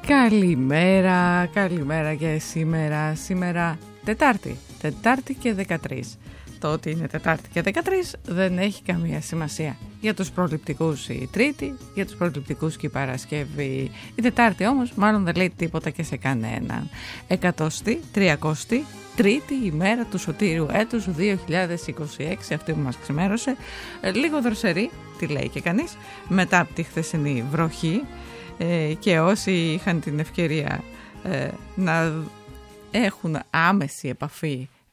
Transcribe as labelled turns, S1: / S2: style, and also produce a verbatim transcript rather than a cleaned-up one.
S1: Καλημέρα, καλημέρα και σήμερα, σήμερα Τετάρτη, Τετάρτη και δεκατρείς. Το ότι είναι Τετάρτη και δεκατρείς δεν έχει καμία σημασία. Για τους προληπτικούς η Τρίτη, για τους προληπτικούς και η Παρασκευή. Η Τετάρτη όμως μάλλον δεν λέει τίποτα και σε κανέναν. Εκατοστή, τριακοστή, τρίτη ημέρα του σωτήριου έτους δύο χιλιάδες είκοσι έξι, αυτή που μας ξημέρωσε. Λίγο δροσερή, τι λέει και κανείς, μετά από τη χθεσινή βροχή. Ε, και όσοι είχαν την ευκαιρία ε, να έχουν άμεση επαφή